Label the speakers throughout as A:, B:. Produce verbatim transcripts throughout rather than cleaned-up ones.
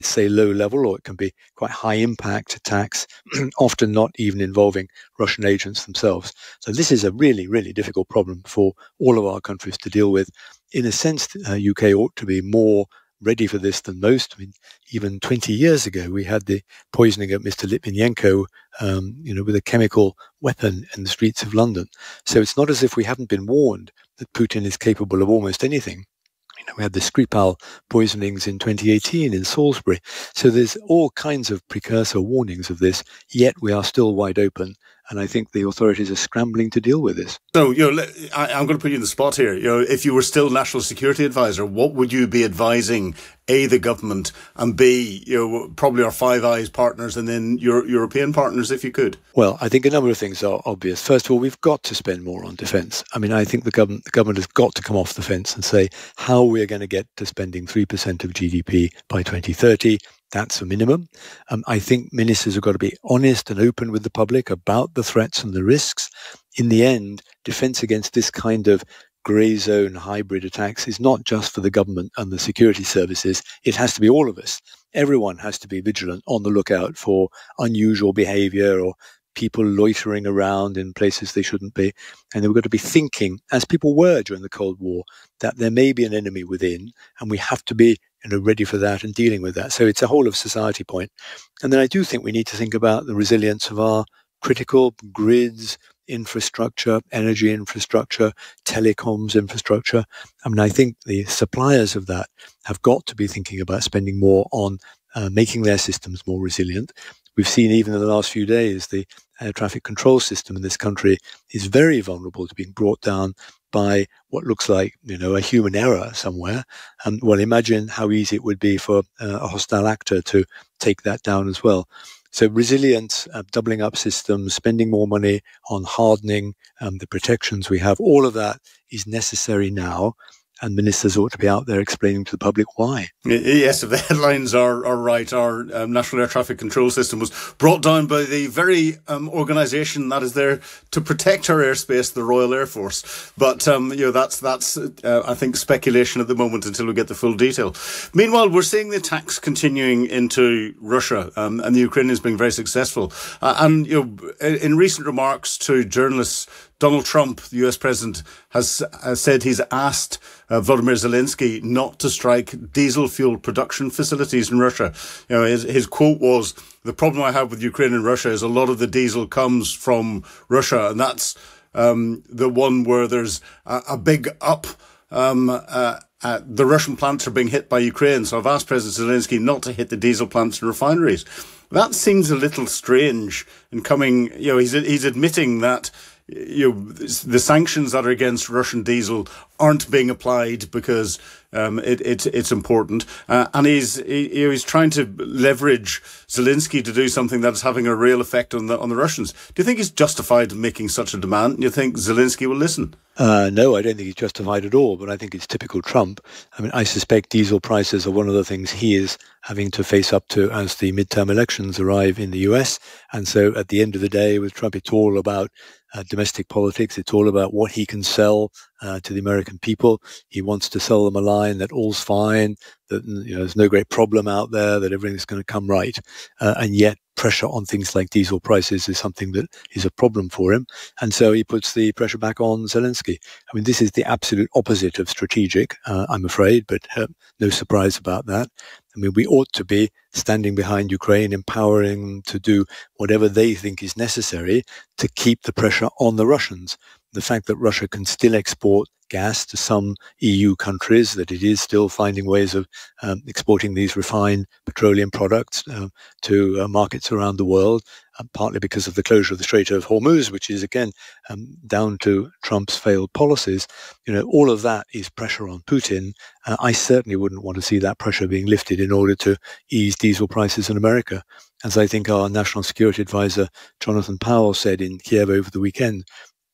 A: say, low level, or it can be quite high impact attacks, often not even involving Russian agents themselves. So this is a really, really difficult problem for all of our countries to deal with. In a sense, uh, U K ought to be more ready for this than most. I mean, even twenty years ago, we had the poisoning of Mister Litvinenko, um, you know, with a chemical weapon in the streets of London. So it's not as if we haven't been warned that Putin is capable of almost anything. You know, we had the Skripal poisonings in twenty eighteen in Salisbury. So there's all kinds of precursor warnings of this, yet we are still wide open. And I think the authorities are scrambling to deal with this.
B: So, you know, I, I'm going to put you in the spot here. You know, if you were still National Security Advisor, what would you be advising, A, the government, and B, you know, probably our Five Eyes partners and then your European partners, if you could?
A: Well, I think a number of things are obvious. First of all, we've got to spend more on defence. I mean, I think the government, the government has got to come off the fence and say how we're going to get to spending three percent of G D P by twenty thirty. That's a minimum. Um, I think ministers have got to be honest and open with the public about the threats and the risks. In the end, defence against this kind of grey zone hybrid attacks is not just for the government and the security services. It has to be all of us. Everyone has to be vigilant, on the lookout for unusual behaviour or people loitering around in places they shouldn't be. And we've got to be thinking, as people were during the Cold War, that there may be an enemy within, and we have to be you know, ready for that and dealing with that. So it's a whole of society point. And then I do think we need to think about the resilience of our critical grids, infrastructure, energy infrastructure, telecoms infrastructure. I mean, I think the suppliers of that have got to be thinking about spending more on uh, making their systems more resilient. We've seen even in the last few days, the air traffic control system in this country is very vulnerable to being brought down by what looks like, you know, a human error somewhere. And well, imagine how easy it would be for uh, a hostile actor to take that down as well. So resilience, uh, doubling up systems, spending more money on hardening um, the protections we have, all of that is necessary now. And ministers ought to be out there explaining to the public why.
B: Yes, if the headlines are, are right, our um, National Air Traffic Control System was brought down by the very um, organisation that is there to protect our airspace, the Royal Air Force. But um, you know, that's that's uh, I think speculation at the moment until we get the full detail. Meanwhile, we're seeing the attacks continuing into Russia, um, and the Ukrainians being very successful. Uh, and you know, in recent remarks to journalists, Donald Trump, the U S president, has uh, said he's asked uh, Volodymyr Zelensky not to strike diesel fuel production facilities in Russia. You know, his, his quote was, "The problem I have with Ukraine and Russia is a lot of the diesel comes from Russia, and that's um, the one where there's a, a big up. Um, uh, uh, the Russian plants are being hit by Ukraine, so I've asked President Zelensky not to hit the diesel plants and refineries." That seems a little strange. And coming, you know, he's he's admitting that. You know, the sanctions that are against Russian diesel aren't being applied because um, it, it, it's important. Uh, and he's he, you know, he's trying to leverage Zelensky to do something that's having a real effect on the on the Russians. Do you think he's justified in making such a demand? Do you think Zelensky will listen?
A: Uh, no, I don't think he's justified at all, but I think it's typical Trump. I mean, I suspect diesel prices are one of the things he is having to face up to as the midterm elections arrive in the U S. And so at the end of the day, with Trump, it's all about uh, domestic politics. It's all about what he can sell uh, to the American people. He wants to sell them a line that all's fine, that you know, there's no great problem out there, that everything's going to come right. Uh, and yet pressure on things like diesel prices is something that is a problem for him. And so he puts the pressure back on Zelensky. I mean, this is the absolute opposite of strategic, uh, I'm afraid, but uh, no surprise about that. I mean, we ought to be standing behind Ukraine, empowering them to do whatever they think is necessary to keep the pressure on the Russians. The fact that Russia can still export gas to some E U countries, that it is still finding ways of um, exporting these refined petroleum products uh, to uh, markets around the world, uh, partly because of the closure of the Strait of Hormuz, which is, again, um, down to Trump's failed policies. You know, all of that is pressure on Putin. Uh, I certainly wouldn't want to see that pressure being lifted in order to ease diesel prices in America. As I think our National Security Advisor, Jonathan Powell, said in Kiev over the weekend,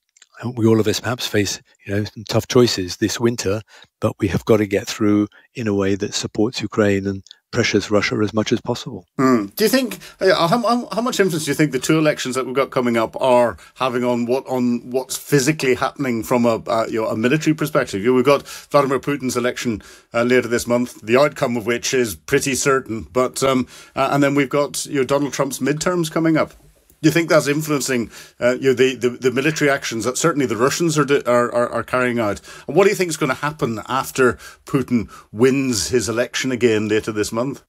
A: we all of us perhaps face, you know, some tough choices this winter, but we have got to get through in a way that supports Ukraine and pressures Russia as much as possible.
B: Mm. Do you think uh, how, how, how much influence do you think the two elections that we've got coming up are having on what on what's physically happening from a uh, you know a military perspective? You know, we've got Vladimir Putin's election uh, later this month, the outcome of which is pretty certain. But um, uh, and then we've got you know Donald Trump's midterms coming up. Do you think that's influencing uh, you know, the, the the military actions that certainly the Russians are, are are are carrying out? And what do you think is going to happen after Putin wins his election again later this month?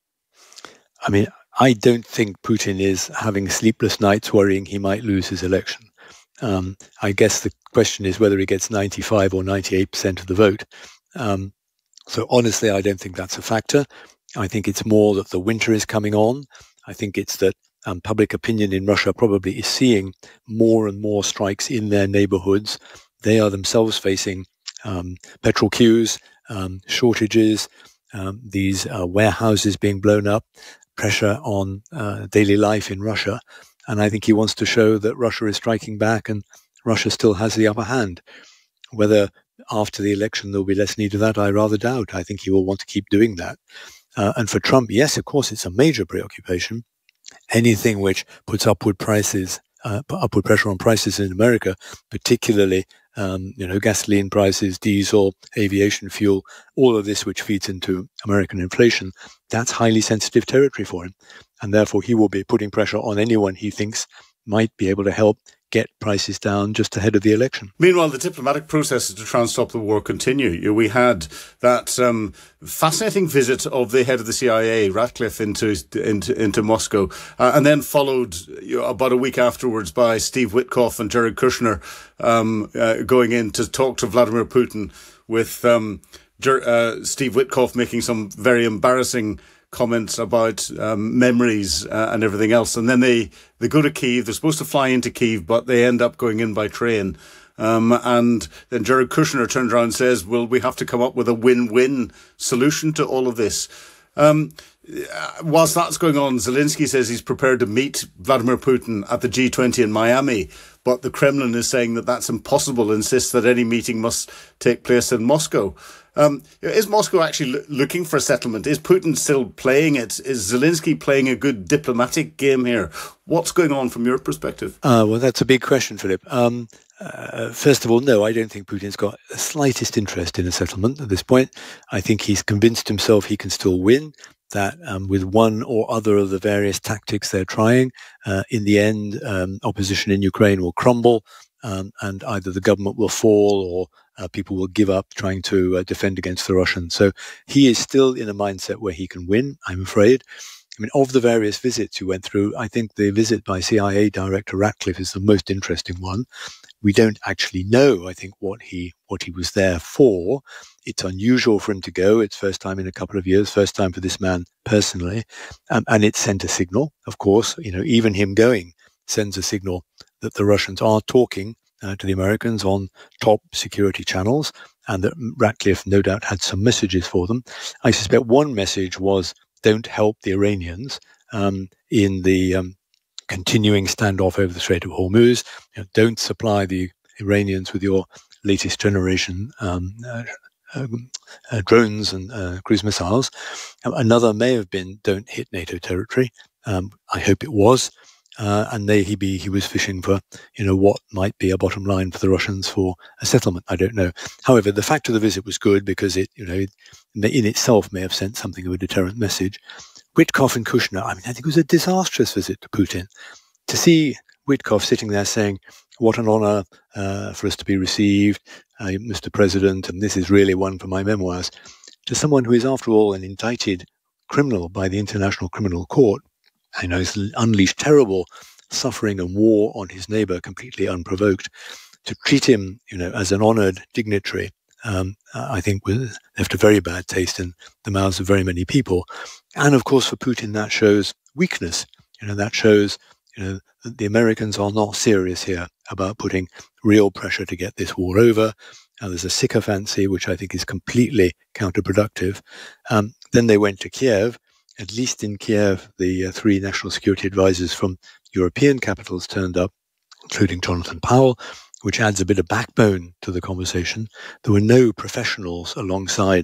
A: I mean, I don't think Putin is having sleepless nights worrying he might lose his election. Um, I guess the question is whether he gets ninety-five or ninety-eight percent of the vote. Um, so honestly, I don't think that's a factor. I think it's more that the winter is coming on. I think it's that Um, public opinion in Russia probably is seeing more and more strikes in their neighborhoods. They are themselves facing um, petrol queues, um, shortages, um, these uh, warehouses being blown up, pressure on uh, daily life in Russia. And I think he wants to show that Russia is striking back and Russia still has the upper hand. Whether after the election there will be less need of that, I rather doubt. I think he will want to keep doing that. Uh, and for Trump, yes, of course, it's a major preoccupation. Anything which puts upward prices, uh, upward pressure on prices in America, particularly, um, you know, gasoline prices, diesel, aviation fuel, all of this which feeds into American inflation, that's highly sensitive territory for him. And therefore, he will be putting pressure on anyone he thinks might be able to help get prices down just ahead of the election.
B: Meanwhile, the diplomatic processes to try and stop the war continue. You know, we had that um, fascinating visit of the head of the C I A, Ratcliffe, into into, into Moscow, uh, and then followed you know, about a week afterwards by Steve Witkoff and Jared Kushner um, uh, going in to talk to Vladimir Putin, with um, Jer- uh, Steve Witkoff making some very embarrassing comments about um, memories uh, and everything else. And then they, they go to Kyiv. They're supposed to fly into Kyiv, but they end up going in by train. Um, and then Jared Kushner turns around and says, well, we have to come up with a win-win solution to all of this. Um, whilst that's going on, Zelensky says he's prepared to meet Vladimir Putin at the G twenty in Miami, but the Kremlin is saying that that's impossible, insists that any meeting must take place in Moscow. Um, is Moscow actually lo- looking for a settlement? Is Putin still playing it? Is Zelensky playing a good diplomatic game here? What's going on from your perspective?
A: Uh, well, that's a big question, Philip. Um, uh, first of all, no, I don't think Putin's got the slightest interest in a settlement at this point. I think he's convinced himself he can still win, that um, with one or other of the various tactics they're trying, uh, in the end, um, opposition in Ukraine will crumble, um, and either the government will fall or uh, people will give up trying to uh, defend against the Russians. So he is still in a mindset where he can win, I'm afraid. I mean, of the various visits you went through, I think the visit by C I A Director Ratcliffe is the most interesting one. We don't actually know, I think, what he what he was there for. It's unusual for him to go. It's first time in a couple of years, first time for this man personally. Um, and it sent a signal, of course. You know, even him going sends a signal that the Russians are talking uh, to the Americans on top security channels, and that Ratcliffe no doubt had some messages for them. I suspect one message was, don't help the Iranians um, in the um, continuing standoff over the Strait of Hormuz. You know, don't supply the Iranians with your latest generation um, uh, uh, uh, drones and uh, cruise missiles. Um, another may have been, don't hit NATO territory. Um, I hope it was. Uh, and they, he be he was fishing for, you know, what might be a bottom line for the Russians for a settlement. I don't know. However, the fact of the visit was good because it, you know, it, in itself may have sent something of a deterrent message. Witkoff and Kushner, I mean, I think it was a disastrous visit to Putin. To see Witkoff sitting there saying, what an honor uh, for us to be received, uh, Mister President, and this is really one for my memoirs, to someone who is, after all, an indicted criminal by the International Criminal Court, I know he's unleashed terrible suffering and war on his neighbor completely unprovoked. To treat him, you know, as an honored dignitary, um, I think left a very bad taste in the mouths of very many people. And of course, for Putin, that shows weakness. You know, that shows, you know, that the Americans are not serious here about putting real pressure to get this war over. And there's a sycophancy, which I think is completely counterproductive. Um, then they went to Kiev. At least in Kiev, the uh, three national security advisors from European capitals turned up, including Jonathan Powell, which adds a bit of backbone to the conversation. There were no professionals alongside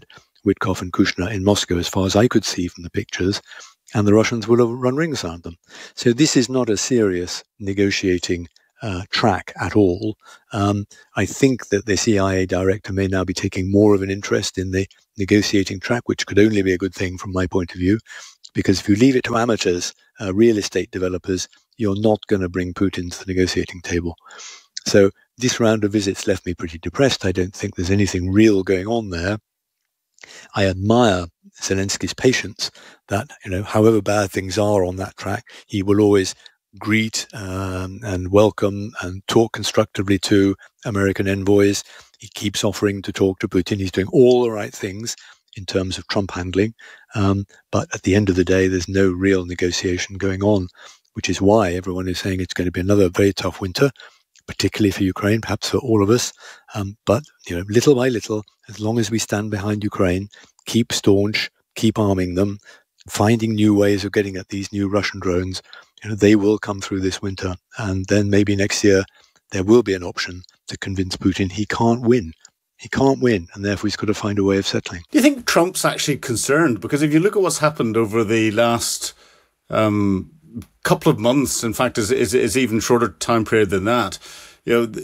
A: Witkoff and Kushner in Moscow, as far as I could see from the pictures, and the Russians will have run rings around them. So this is not a serious negotiating uh, track at all. Um, I think that the C I A director may now be taking more of an interest in the negotiating track, which could only be a good thing from my point of view, because if you leave it to amateurs, uh, real estate developers, you're not going to bring Putin to the negotiating table. So this round of visits left me pretty depressed. I don't think there's anything real going on there. I admire Zelensky's patience that, you know, however bad things are on that track, he will always greet um, and welcome and talk constructively to American envoys. He keeps offering to talk to Putin. He's doing all the right things in terms of Trump handling. Um, but at the end of the day, there's no real negotiation going on, which is why everyone is saying it's going to be another very tough winter, particularly for Ukraine, perhaps for all of us. Um, but, you know, little by little, as long as we stand behind Ukraine, keep staunch, keep arming them, finding new ways of getting at these new Russian drones, you know, they will come through this winter. And then maybe next year, there will be an option to convince Putin he can't win. He can't win, and therefore he's got to find a way of settling.
B: Do you think Trump's actually concerned? Because if you look at what's happened over the last um, couple of months, in fact, is, is is even shorter time period than that, you know,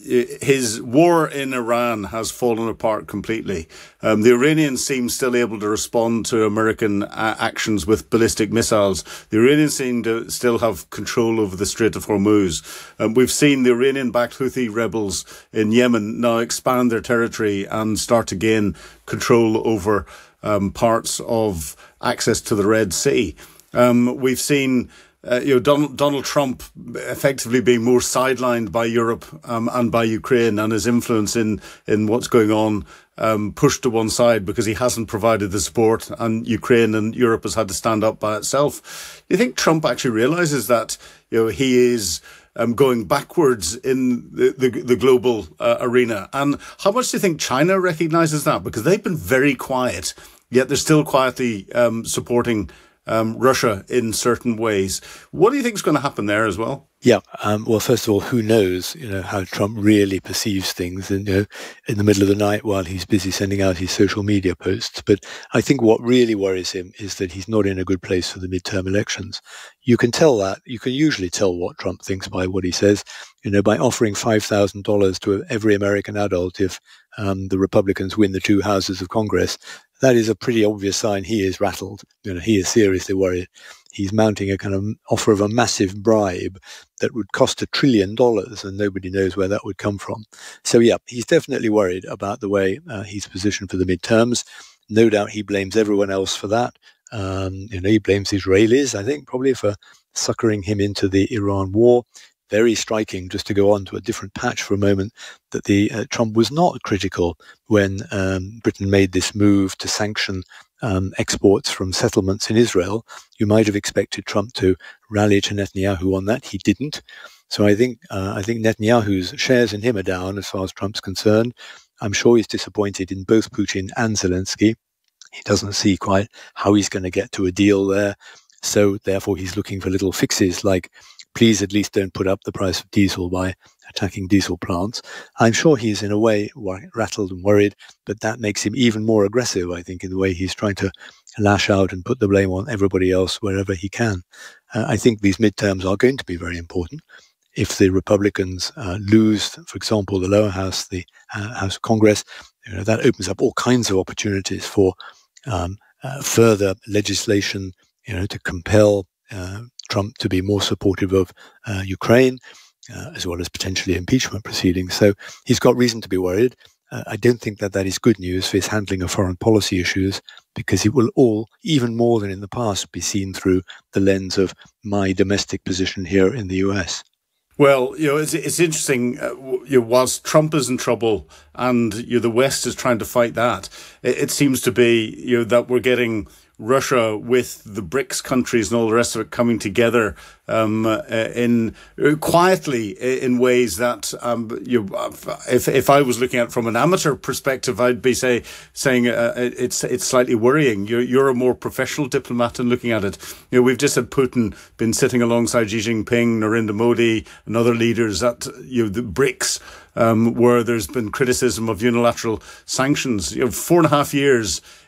B: his war in Iran has fallen apart completely. Um, the Iranians seem still able to respond to American uh, actions with ballistic missiles. The Iranians seem to still have control over the Strait of Hormuz. Um, we've seen the Iranian-backed Houthi rebels in Yemen now expand their territory and start to gain control over um, parts of access to the Red Sea. Um, we've seen Uh, you know, Donald, Donald Trump effectively being more sidelined by Europe um, and by Ukraine, and his influence in, in what's going on um, pushed to one side because he hasn't provided the support, and Ukraine and Europe has had to stand up by itself. Do you think Trump actually realises that, you know, he is um, going backwards in the, the, the global uh, arena? And how much do you think China recognises that? Because they've been very quiet, yet they're still quietly um, supporting Um, Russia in certain ways. What do you think is going to happen there as well?
A: Yeah, um, well, first of all, who knows, you know, how Trump really perceives things, and, you know, in the middle of the night while he's busy sending out his social media posts. But I think what really worries him is that he's not in a good place for the midterm elections. You can tell that. You can usually tell what Trump thinks by what he says, you know, by offering five thousand dollars to every American adult if um, the Republicans win the two houses of Congress. That is a pretty obvious sign he is rattled. You know, he is seriously worried. He's mounting a kind of offer of a massive bribe that would cost a trillion dollars, and nobody knows where that would come from. So, yeah, he's definitely worried about the way uh, he's positioned for the midterms. No doubt he blames everyone else for that. Um, you know, he blames Israelis, I think, probably for suckering him into the Iran war. Very striking, just to go on to a different patch for a moment, that the uh, Trump was not critical when um, Britain made this move to sanction um, exports from settlements in Israel. You might have expected Trump to rally to Netanyahu on that. He didn't. So I think uh, I think Netanyahu's shares in him are down as far as Trump's concerned. I'm sure he's disappointed in both Putin and Zelensky. He doesn't see quite how he's going to get to a deal there. So therefore, he's looking for little fixes like, please at least don't put up the price of diesel by attacking diesel plants. I'm sure he's in a way rattled and worried, but that makes him even more aggressive, I think, in the way he's trying to lash out and put the blame on everybody else wherever he can. Uh, I think these midterms are going to be very important. If the Republicans uh, lose, for example, the lower house, the uh, House of Congress, you know, that opens up all kinds of opportunities for um, uh, further legislation, you know, to compel uh, Trump to be more supportive of uh, Ukraine, uh, as well as potentially impeachment proceedings. So he's got reason to be worried. Uh, I don't think that that is good news for his handling of foreign policy issues, because it will all, even more than in the past, be seen through the lens of my domestic position here in the U S.
B: Well, you know, it's, it's interesting. Uh, you know, whilst Trump is in trouble and you know, the West is trying to fight that, it, it seems to be you know that we're getting Russia with the BRICS countries and all the rest of it coming together um, uh, in uh, quietly in ways that um, you if if I was looking at it from an amateur perspective, I'd be say saying uh, it's it's slightly worrying. You're you're a more professional diplomat in looking at it. You know, we've just had Putin been sitting alongside Xi Jinping, Narendra Modi, and other leaders at you know the BRICS. Um, where there's been criticism of unilateral sanctions. You know, four and a half years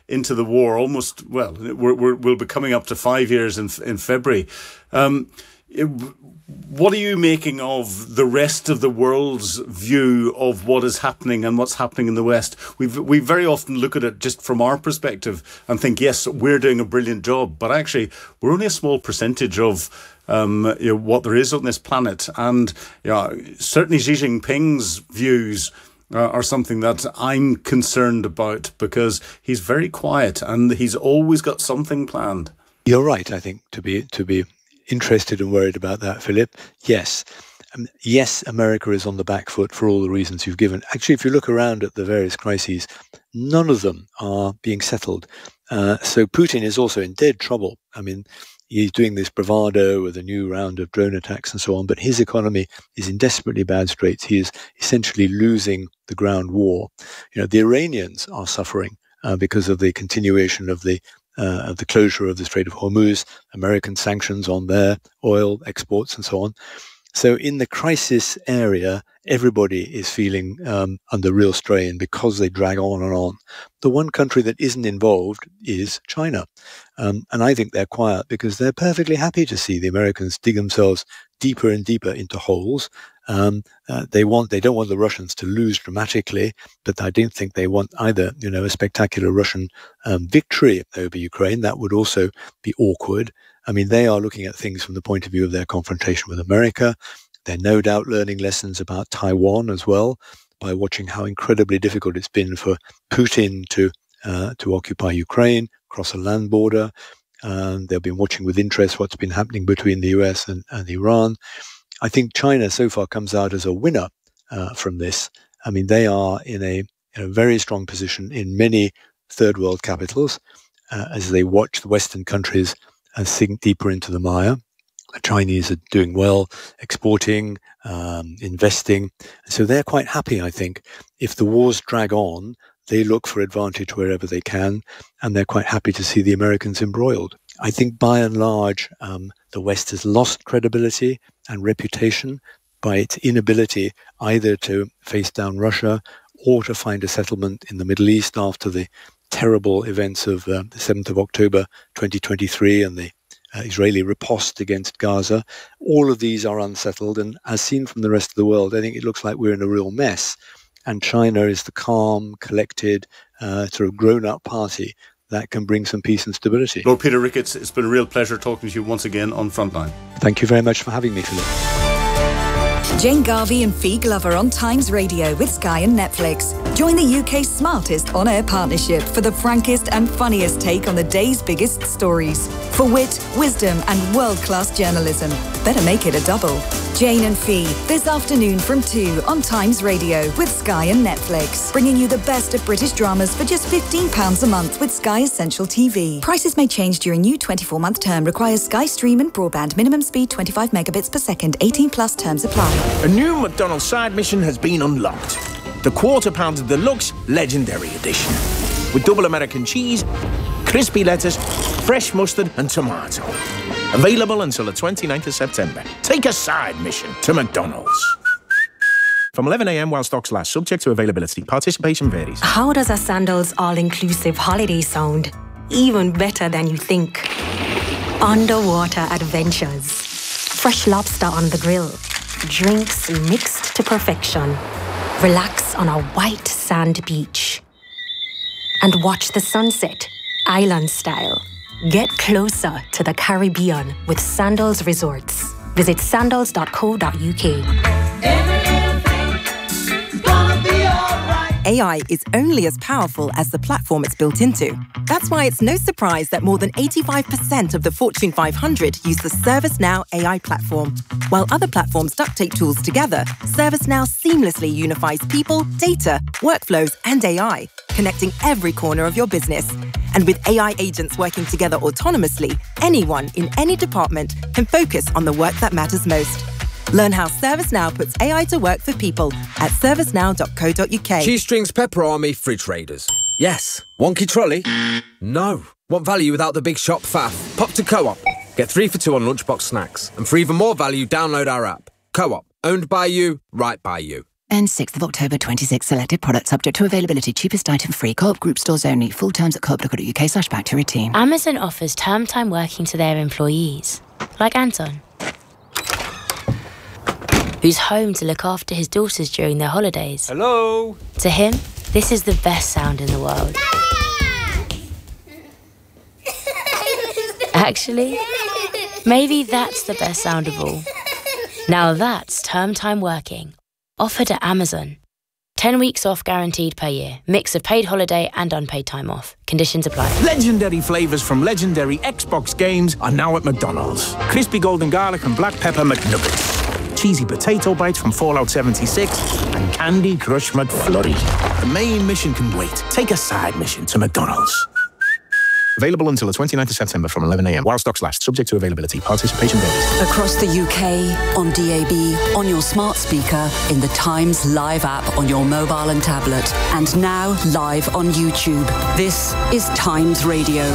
B: into the war, almost, well, we're, we're, we'll be coming up to five years in, in February. Um, it, What are you making of the rest of the world's view of what is happening and what's happening in the West? We've, we very often look at it just from our perspective and think, yes, we're doing a brilliant job, but actually we're only a small percentage of um, you know, what there is on this planet. And you know, certainly Xi Jinping's views uh, are something that I'm concerned about, because he's very quiet and he's always got something planned.
A: You're right, I think, to be to be interested and worried about that, Philip. Yes. Um, yes, America is on the back foot for all the reasons you've given. Actually, if you look around at the various crises, none of them are being settled. Uh, so Putin is also in dead trouble. I mean, he's doing this bravado with a new round of drone attacks and so on, but his economy is in desperately bad straits. He is essentially losing the ground war. You know, the Iranians are suffering uh, because of the continuation of the Uh, of the closure of the Strait of Hormuz, American sanctions on their oil exports and so on. So in the crisis area, everybody is feeling um, under real strain because they drag on and on. The one country that isn't involved is China. Um, and I think they're quiet because they're perfectly happy to see the Americans dig themselves deeper and deeper into holes. Um, uh, they want, they don't want the Russians to lose dramatically, but I don't think they want either, you know, a spectacular Russian um, victory over Ukraine. That would also be awkward. I mean, they are looking at things from the point of view of their confrontation with America. They're no doubt learning lessons about Taiwan as well by watching how incredibly difficult it's been for Putin to uh, to occupy Ukraine, cross a land border. Um, they've been watching with interest what's been happening between the U S and, and Iran. I think China so far comes out as a winner uh, from this. I mean, they are in a, in a very strong position in many third world capitals uh, as they watch the Western countries uh, sink deeper into the mire. The Chinese are doing well, exporting, um, investing. So they're quite happy, I think. If the wars drag on, they look for advantage wherever they can, and they're quite happy to see the Americans embroiled. I think by and large, um, the West has lost credibility and reputation by its inability either to face down Russia or to find a settlement in the Middle East after the terrible events of uh, the seventh of October twenty twenty-three and the uh, Israeli riposte against Gaza. All of these are unsettled, and as seen from the rest of the world, I think it looks like we're in a real mess. And China is the calm, collected, uh, sort of grown-up party that can bring some peace and stability.
B: Lord Peter Ricketts, it's been a real pleasure talking to you once again on Frontline.
A: Thank you very much for having me, Philip.
C: Jane Garvey and Fee Glover on Times Radio with Sky and Netflix. Join the U K's smartest on-air partnership for the frankest and funniest take on the day's biggest stories. For wit, wisdom and world-class journalism. Better make it a double. Jane and Fee, this afternoon from two on Times Radio with Sky and Netflix. Bringing you the best of British dramas for just fifteen pounds a month with Sky Essential T V. Prices may change during new twenty-four month term. Requires Sky Stream and broadband. Minimum speed twenty-five megabits per second. eighteen plus terms apply.
D: A new McDonald's side mission has been unlocked. The Quarter Pounder Deluxe Legendary Edition. With double American cheese, crispy lettuce, fresh mustard and tomato. Available until the twenty-ninth of September. Take a side mission to McDonald's. From eleven a m while stocks last, subject to availability. Participation varies.
E: How does a Sandals all-inclusive holiday sound? Even better than you think. Underwater adventures. Fresh lobster on the grill. Drinks mixed to perfection. Relax on a white sand beach. And watch the sunset, island style. Get closer to the Caribbean with Sandals Resorts. Visit sandals dot co dot u k.
F: A I is only as powerful as the platform it's built into. That's why it's no surprise that more than eighty-five percent of the Fortune five hundred use the ServiceNow A I platform. While other platforms duct tape tools together, ServiceNow seamlessly unifies people, data, workflows, and A I, connecting every corner of your business. And with A I agents working together autonomously, anyone in any department can focus on the work that matters most. Learn how ServiceNow puts A I to work for people at servicenow dot co dot u k.
G: Cheese Strings Pepper Army Fridge Raiders. Yes. Wonky trolley? No. Want value without the big shop faff? Pop to Co-op. Get three for two on lunchbox snacks. And for even more value, download our app. Co-op. Owned by you, right by you.
H: And sixth of October twenty-six, selected products subject to availability, cheapest item free, Co-op group stores only, full terms at co op dot co dot uk slash back to routine.
I: Amazon offers term time working to their employees, like Anton, who's home to look after his daughters during their holidays.
J: Hello?
I: To him, this is the best sound in the world. Actually, maybe that's the best sound of all. Now that's term time working, offered at Amazon. ten weeks off guaranteed per year. Mix of paid holiday and unpaid time off. Conditions apply.
D: Legendary flavours from legendary Xbox games are now at McDonald's. Crispy golden garlic and black pepper McNuggets. Cheesy potato bites from Fallout seventy-six. And Candy Crush McFlurry. The main mission can wait. Take a side mission to McDonald's. Available until the twenty-ninth of September from eleven a m while stocks last, subject to availability. Participation varies.
K: Across the U K, on D A B, on your smart speaker, in the Times Live app on your mobile and tablet, and now live on YouTube. This is Times Radio.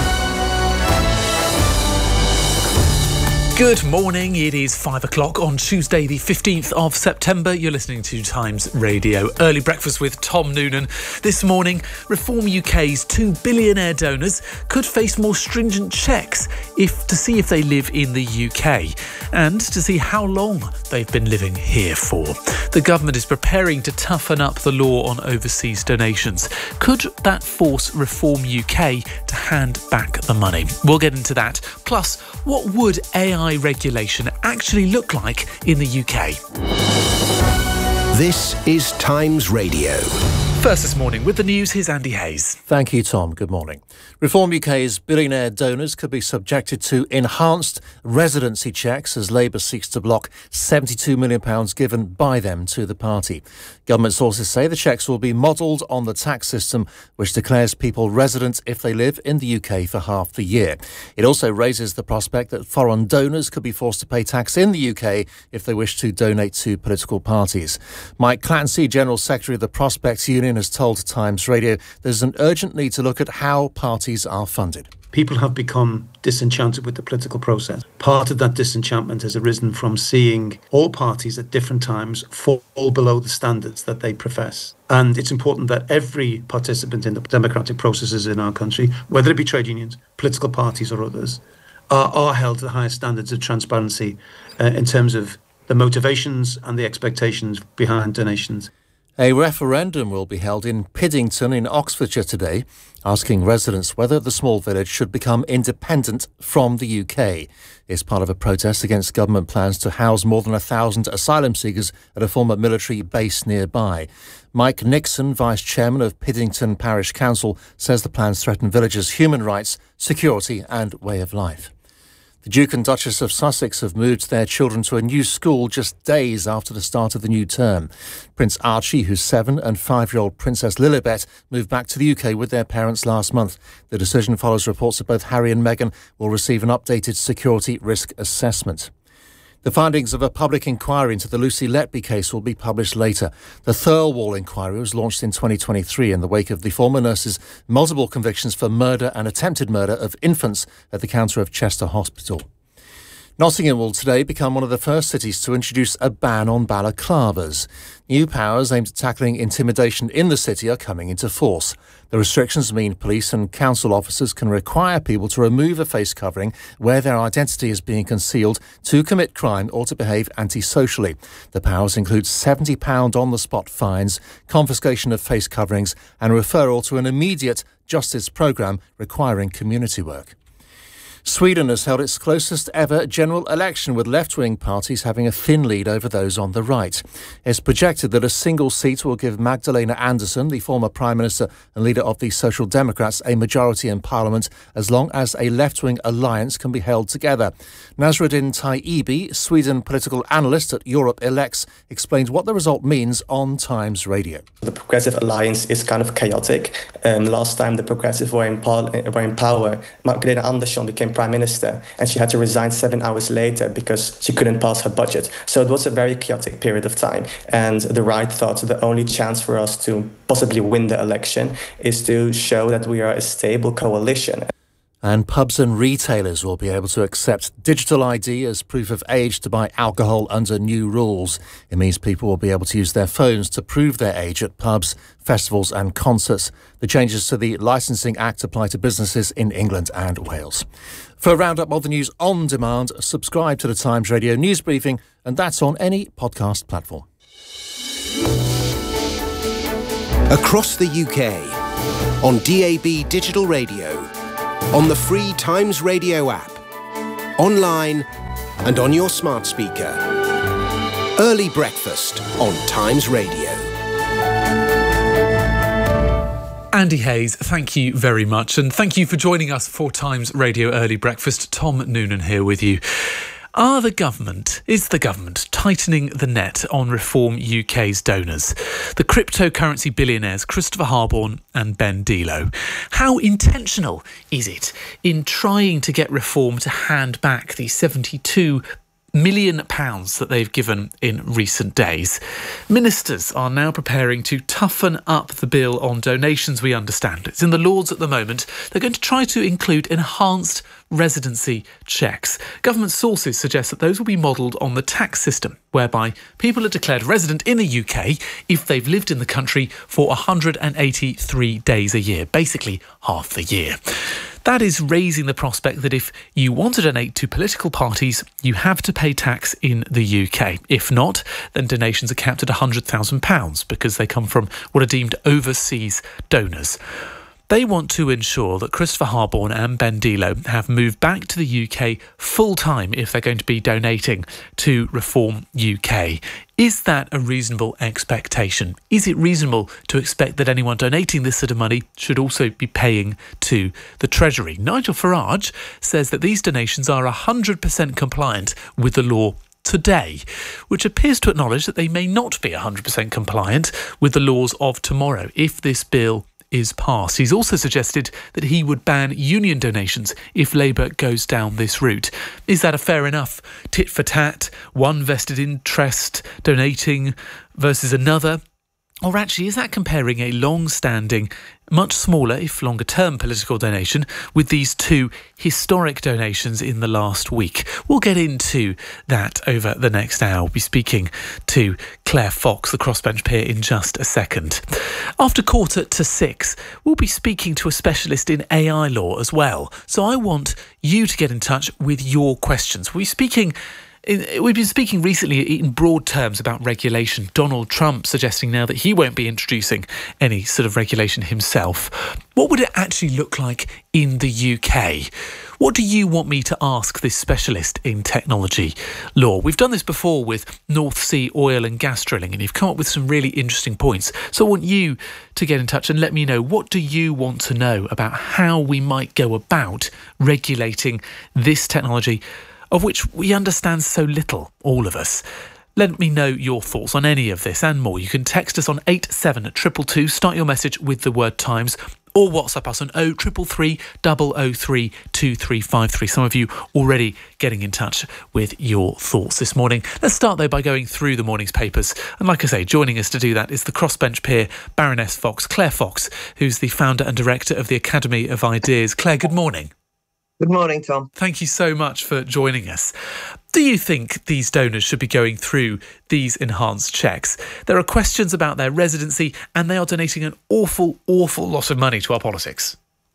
L: Good morning, it is five o'clock on Tuesday the fifteenth of September. You're listening to Times Radio. Early breakfast with Tom Noonan. This morning, Reform U K's two billionaire donors could face more stringent checks if to see if they live in the U K and to see how long they've been living here for. The government is preparing to toughen up the law on overseas donations. Could that force Reform U K to hand back the money? We'll get into that. Plus, what would A I regulation actually look like in the U K?
M: This is Times Radio.
L: First this morning with the news, here's Andy Hayes.
N: Thank you, Tom. Good morning. Reform U K's billionaire donors could be subjected to enhanced residency checks as Labour seeks to block seventy-two million pounds given by them to the party. Government sources say the checks will be modelled on the tax system, which declares people resident if they live in the U K for half the year. It also raises the prospect that foreign donors could be forced to pay tax in the U K if they wish to donate to political parties. Mike Clancy, General Secretary of the Prospects Union, has told Times Radio there's an urgent need to look at how parties are funded.
O: People have become disenchanted with the political process. Part of that disenchantment has arisen from seeing all parties at different times fall below the standards that they profess. And it's important that every participant in the democratic processes in our country, whether it be trade unions, political parties or others, are, are held to the highest standards of transparency uh, in terms of the motivations and the expectations behind donations.
N: A referendum will be held in Piddington in Oxfordshire today, asking residents whether the small village should become independent from the U K. It's part of a protest against government plans to house more than a thousand asylum seekers at a former military base nearby. Mike Nixon, Vice Chairman of Piddington Parish Council, says the plans threaten villagers' human rights, security and way of life. The Duke and Duchess of Sussex have moved their children to a new school just days after the start of the new term. Prince Archie, whose seven and five-year-old Princess Lilibet moved back to the U K with their parents last month. The decision follows reports that both Harry and Meghan will receive an updated security risk assessment. The findings of a public inquiry into the Lucy Letby case will be published later. The Thirlwall inquiry was launched in twenty twenty-three in the wake of the former nurse's multiple convictions for murder and attempted murder of infants at the counter of Chester Hospital. Nottingham will today become one of the first cities to introduce a ban on balaclavas. New powers aimed at tackling intimidation in the city are coming into force. The restrictions mean police and council officers can require people to remove a face covering where their identity is being concealed, to commit crime or to behave antisocially. The powers include seventy pounds on-the-spot fines, confiscation of face coverings and referral to an immediate justice programme requiring community work. Sweden has held its closest ever general election, with left-wing parties having a thin lead over those on the right. It's projected that a single seat will give Magdalena Andersson, the former Prime Minister and leader of the Social Democrats, a majority in Parliament as long as a left-wing alliance can be held together. Nasruddin Taibi, Sweden political analyst at Europe Elects, explains what the result means on Times Radio.
P: The Progressive Alliance is kind of chaotic. Um, last time the Progressive were in, par- were in power, Magdalena Andersson became Prime Minister, and she had to resign seven hours later because she couldn't pass her budget. So it was a very chaotic period of time, and the right thought the only chance for us to possibly win the election is to show that we are a stable coalition.
N: And pubs and retailers will be able to accept digital I D as proof of age to buy alcohol under new rules. It means people will be able to use their phones to prove their age at pubs, festivals and concerts. The changes to the Licensing Act apply to businesses in England and Wales. For a roundup of the news on demand, subscribe to the Times Radio News Briefing, and that's on any podcast platform.
M: Across the U K, on D A B digital radio, on the free Times Radio app, online and on your smart speaker. Early Breakfast on Times Radio.
L: Andy Hayes, thank you very much. And thank you for joining us for Times Radio Early Breakfast. Tom Noonan here with you. Are the government, is the government tightening the net on Reform U K's donors? The cryptocurrency billionaires Christopher Harborne and Ben Delo. How intentional is it in trying to get Reform to hand back the seventy-two million pounds that they've given in recent days? Ministers are now preparing to toughen up the bill on donations, we understand. It's in the Lords at the moment. They're going to try to include enhanced residency checks. Government sources suggest that those will be modelled on the tax system, whereby people are declared resident in the U K if they've lived in the country for one hundred eighty-three days a year, basically half the year. That is raising the prospect that if you want to donate to political parties, you have to pay tax in the U K. If not, then donations are capped at one hundred thousand pounds because they come from what are deemed overseas donors. They want to ensure that Christopher Harborne and Ben Delo have moved back to the U K full-time if they're going to be donating to Reform U K. Is that a reasonable expectation? Is it reasonable to expect that anyone donating this sort of money should also be paying to the Treasury? Nigel Farage says that these donations are one hundred percent compliant with the law today, which appears to acknowledge that they may not be one hundred percent compliant with the laws of tomorrow if this bill is passed. He's also suggested that he would ban union donations if Labour goes down this route. Is that a fair enough tit for tat, one vested interest donating versus another? Or actually, is that comparing a long-standing, much smaller, if longer-term political donation with these two historic donations in the last week? We'll get into that over the next hour. We'll be speaking to Claire Fox, the crossbench peer, in just a second. After quarter to six, we'll be speaking to a specialist in A I law as well. So I want you to get in touch with your questions. We'll be speaking... We've been speaking recently in broad terms about regulation. Donald Trump suggesting now that he won't be introducing any sort of regulation himself. What would it actually look like in the U K? What do you want me to ask this specialist in technology law? We've done this before with North Sea oil and gas drilling, and you've come up with some really interesting points. So I want you to get in touch and let me know, what do you want to know about how we might go about regulating this technology, of which we understand so little, all of us? Let me know your thoughts on any of this and more. You can text us on eight seven two two two, start your message with the word Times, or WhatsApp us on oh three three three, double oh three, two three five three. Some of you already getting in touch with your thoughts this morning. Let's start, though, by going through the morning's papers. And like I say, joining us to do that is the crossbench peer, Baroness Fox, Claire Fox, who's the founder and director of the Academy of Ideas. Claire, good morning.
J: Good morning, Tom.
L: Thank you so much for joining us. Do you think these donors should be going through these enhanced checks? There are questions about their residency, and they are donating an awful, awful lot of money to our politics.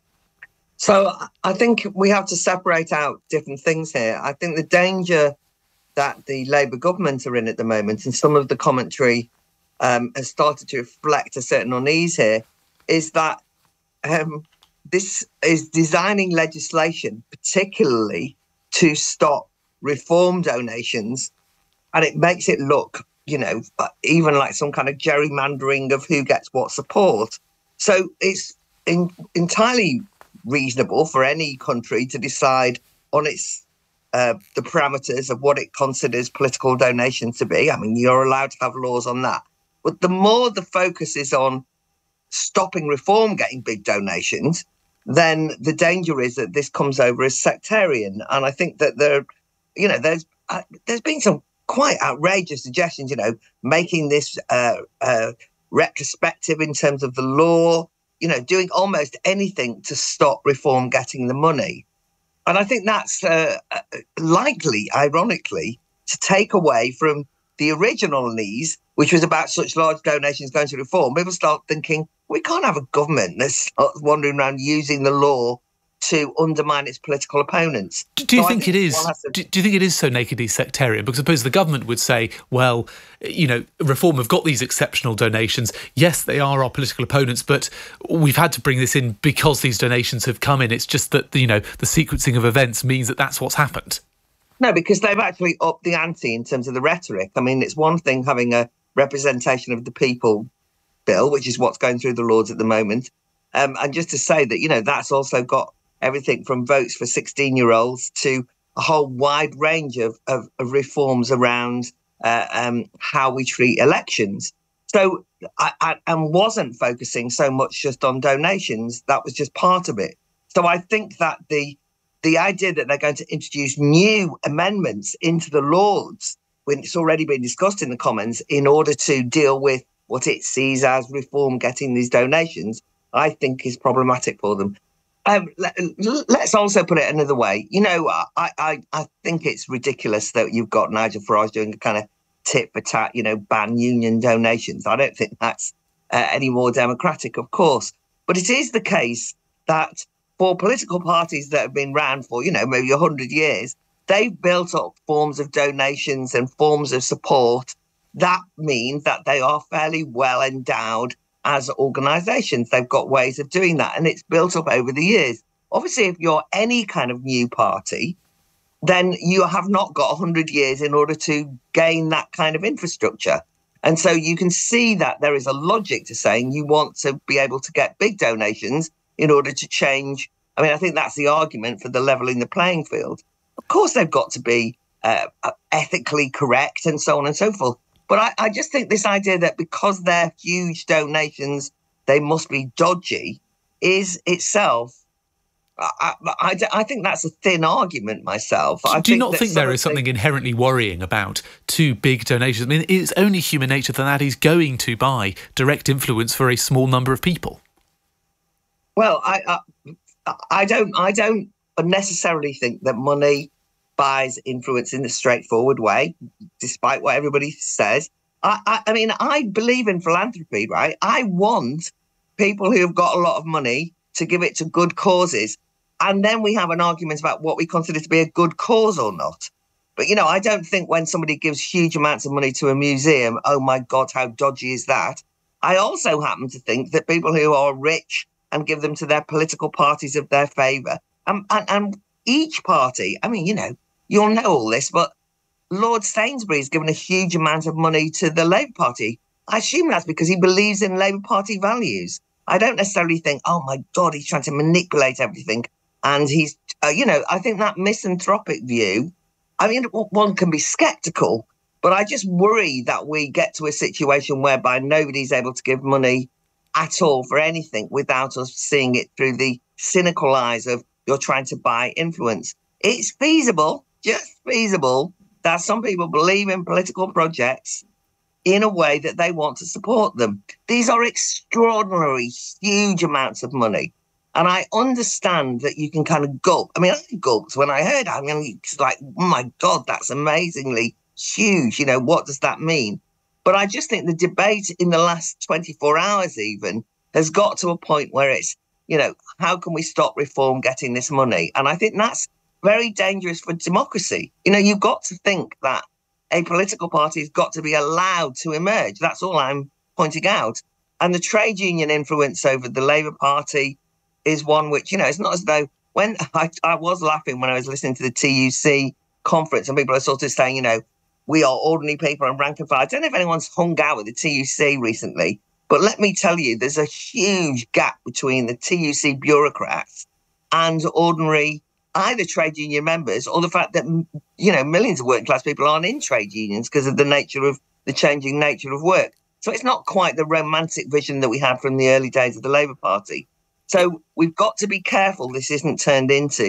J: So I think we have to separate out different things here. I think the danger that the Labour government are in at the moment, and some of the commentary um, has started to reflect a certain unease here, is that um, this is designing legislation particularly to stop reform donations, and it makes it look, you know, even like some kind of gerrymandering of who gets what support. So it's in, entirely reasonable for any country to decide on its uh, the parameters of what it considers political donations to be. I mean, you're allowed to have laws on that. But the more the focus is on stopping reform getting big donations, then the danger is that this comes over as sectarian. And I think that there, you know, there's uh, there's been some quite outrageous suggestions, you know, making this uh, uh, retrospective in terms of the law, you know, doing almost anything to stop Reform getting the money. And I think that's uh, likely, ironically, to take away from the original needs, which was about such large donations going to Reform. People start thinking, we can't have a government that's wandering around using the law to undermine its political opponents.
L: Do you
J: so
L: think,
J: think
L: it is?
J: to...
L: Do, do you think it is so nakedly sectarian? Because I suppose the government would say, well, you know, Reform have got these exceptional donations. Yes, they are our political opponents, but we've had to bring this in because these donations have come in. It's just that, you know, the sequencing of events means that that's what's happened.
J: No, because they've actually upped the ante in terms of the rhetoric. I mean, it's one thing having a representation of the people bill, which is what's going through the Lords at the moment. Um, and just to say that, you know, that's also got everything from votes for sixteen-year-olds to a whole wide range of, of, of reforms around uh, um, how we treat elections. So I, I and wasn't focusing so much just on donations. That was just part of it. So I think that the the idea that they're going to introduce new amendments into the Lords, when it's already been discussed in the Commons, in order to deal with what it sees as Reform getting these donations, I think is problematic for them. Um, let, let's also put it another way. You know, I, I, I think it's ridiculous that you've got Nigel Farage doing a kind of tit for tat, you know, ban union donations. I don't think that's uh, any more democratic, of course. But it is the case that for political parties that have been around for, you know, maybe one hundred years, they've built up forms of donations and forms of support. That means that they are fairly well endowed as organisations. They've got ways of doing that, and it's built up over the years. Obviously, if you're any kind of new party, then you have not got one hundred years in order to gain that kind of infrastructure. And so you can see that there is a logic to saying you want to be able to get big donations in order to change. I mean, I think that's the argument for the levelling the playing field. Of course, they've got to be uh, ethically correct and so on and so forth. But I, I just think this idea that because they're huge donations, they must be dodgy is itself, I, I, I think that's a thin argument myself.
L: Do,
J: I
L: do you
J: think
L: not think there is something inherently worrying about too big donations? I mean, it's only human nature that that is going to buy direct influence for a small number of people.
J: Well, I, I, I don't, I don't necessarily think that money buys influence in the straightforward way, despite what everybody says. I, I, I mean, I believe in philanthropy, right? I want people who have got a lot of money to give it to good causes. And then we have an argument about what we consider to be a good cause or not. But, you know, I don't think when somebody gives huge amounts of money to a museum, oh, my God, how dodgy is that? I also happen to think that people who are rich and give them to their political parties of their favour, and, and, and each party, I mean, you know, you'll know all this, but Lord Sainsbury's given a huge amount of money to the Labour Party. I assume that's because he believes in Labour Party values. I don't necessarily think, oh, my God, he's trying to manipulate everything. And he's, uh, you know, I think that misanthropic view, I mean, one can be sceptical, but I just worry that we get to a situation whereby nobody's able to give money at all for anything without us seeing it through the cynical eyes of you're trying to buy influence. It's feasible, just feasible, that some people believe in political projects in a way that they want to support them. These are extraordinary, huge amounts of money. And I understand that you can kind of gulp. I mean, I gulped when I heard it. I mean, it's like, oh my God, that's amazingly huge. You know, what does that mean? But I just think the debate in the last twenty-four hours even has got to a point where it's, you know, how can we stop Reform getting this money? And I think that's very dangerous for democracy. You know, you've got to think that a political party has got to be allowed to emerge. That's all I'm pointing out. And the trade union influence over the Labour Party is one which, you know, it's not as though when I, I was laughing when I was listening to the T U C conference and people are sort of saying, you know, we are ordinary people and rank and file. I don't know if anyone's hung out with the T U C recently, but let me tell you, there's a huge gap between the T U C bureaucrats and ordinary either trade union members or the fact that, you know, millions of working class people aren't in trade unions because of the nature of the changing nature of work. So it's not quite the romantic vision that we had from the early days of the Labour Party. So we've got to be careful this isn't turned into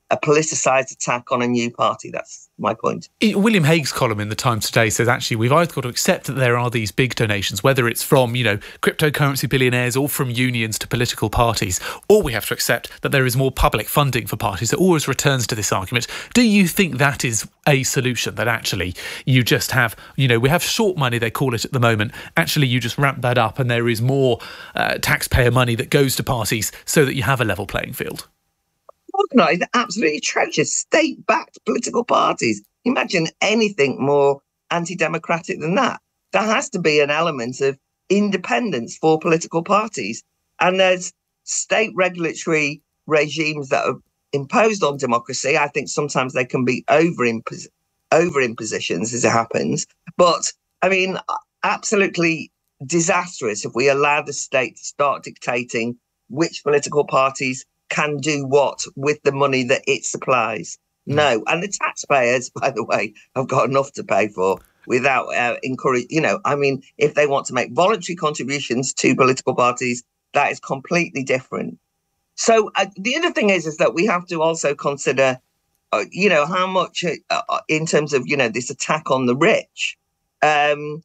J: a politicised attack on a new party. That's my point.
L: William Hague's column in The Times today says, actually, we've either got to accept that there are these big donations, whether it's from, you know, cryptocurrency billionaires or from unions to political parties, or we have to accept that there is more public funding for parties. It always returns to this argument. Do you think that is a solution, that actually you just have, you know, we have short money, they call it at the moment. Actually, you just ramp that up and there is more uh, taxpayer money that goes to parties so that you have a level playing field?
J: Organised, absolutely atrocious, state-backed political parties. Imagine anything more anti-democratic than that. There has to be an element of independence for political parties. And there's state regulatory regimes that are imposed on democracy. I think sometimes they can be over-impos- over-impositions as it happens. But, I mean, absolutely disastrous if we allow the state to start dictating which political parties can do what with the money that it supplies. No. And the taxpayers, by the way, have got enough to pay for without uh, encourage. You know, I mean, if they want to make voluntary contributions to political parties, that is completely different. So uh, the other thing is, is that we have to also consider, uh, you know, how much uh, in terms of, you know, this attack on the rich. Um,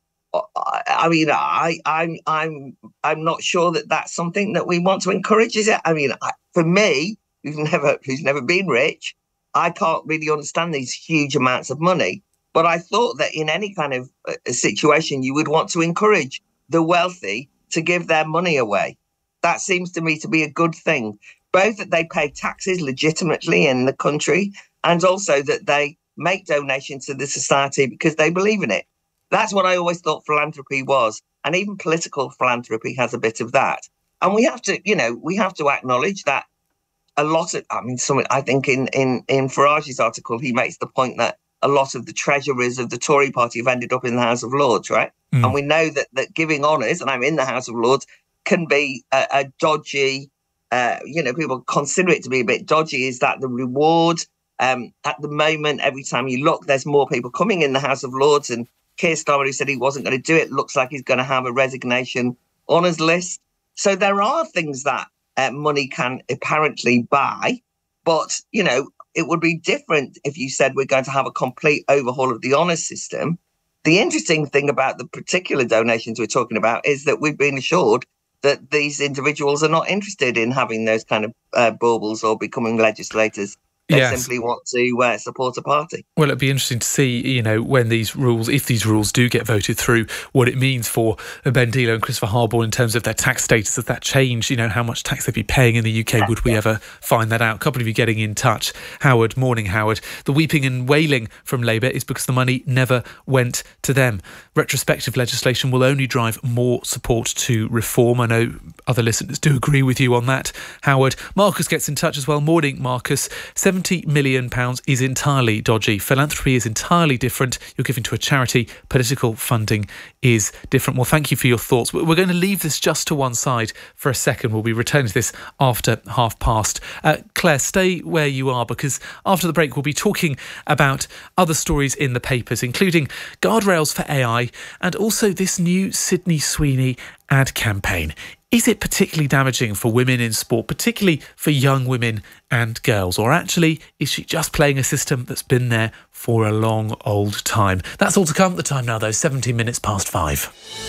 J: I mean, I, I'm, I'm, I'm not sure that that's something that we want to encourage. Is it? I mean, I, for me, who's never, who's never been rich, I can't really understand these huge amounts of money. But I thought that in any kind of uh, situation, you would want to encourage the wealthy to give their money away. That seems to me to be a good thing, both that they pay taxes legitimately in the country and also that they make donations to the society because they believe in it. That's what I always thought philanthropy was. And even political philanthropy has a bit of that. And we have to, you know, we have to acknowledge that a lot of, I mean, some, I think in, in, in Farage's article, he makes the point that a lot of the treasurers of the Tory party have ended up in the House of Lords, right? Mm. And we know that, that giving honours, and I'm in the House of Lords, can be a, a dodgy, uh, you know, people consider it to be a bit dodgy. Is that the reward? Um, at the moment, every time you look, there's more people coming in the House of Lords, and Keir Starmer, who said he wasn't going to do it, looks like he's going to have a resignation honours list. So there are things that uh, money can apparently buy, but, you know, it would be different if you said we're going to have a complete overhaul of the honours system. The interesting thing about the particular donations we're talking about is that we've been assured that these individuals are not interested in having those kind of uh, baubles or becoming legislators. They
L: yes.
J: simply want to uh, support a party.
L: Well, it'd be interesting to see, you know, when these rules, if these rules do get voted through, what it means for Ben Deelow and Christopher Harbour in terms of their tax status. Does that change, you know, how much tax they'd be paying in the U K? Would we ever find that out? A couple of you getting in touch. Howard, morning, Howard. The weeping and wailing from Labour is because the money never went to them. Retrospective legislation will only drive more support to reform. I know other listeners do agree with you on that, Howard. Marcus gets in touch as well. Morning, Marcus. seventy million pounds is entirely dodgy. Philanthropy is entirely different. You're giving to a charity. Political funding is different. Well, thank you for your thoughts. We're going to leave this just to one side for a second. We'll be returning to this after half past. Uh, Claire, stay where you are, because after the break, we'll be talking about other stories in the papers, including guardrails for A I and also this new Sydney Sweeney ad campaign. Is it particularly damaging for women in sport, particularly for young women and girls? Or actually, is she just playing a system that's been there for a long old time? That's all to come. The time now, though, seventeen minutes past five.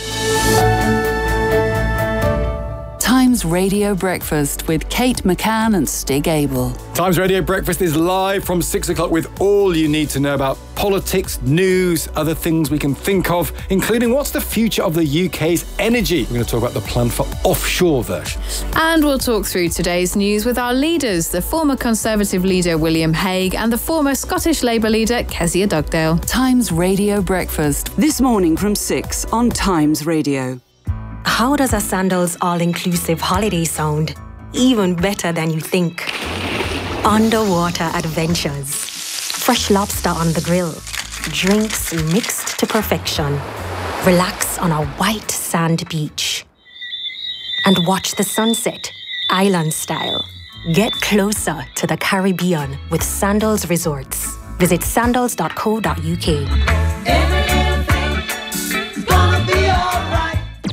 K: Times Radio Breakfast with Kate McCann and Stig Abel.
Q: Times Radio Breakfast is live from six o'clock with all you need to know about politics, news, other things we can think of, including what's the future of the U K's energy. We're going to talk about the plan for offshore versions.
R: And we'll talk through today's news with our leaders, the former Conservative leader William Hague and the former Scottish Labour leader Kezia Dugdale.
K: Times Radio Breakfast. This morning from six on Times Radio.
E: How does a Sandals all-inclusive holiday sound? Even better than you think. Underwater adventures. Fresh lobster on the grill. Drinks mixed to perfection. Relax on a white sand beach. And watch the sunset, island style. Get closer to the Caribbean with Sandals Resorts. Visit sandals dot co dot u k.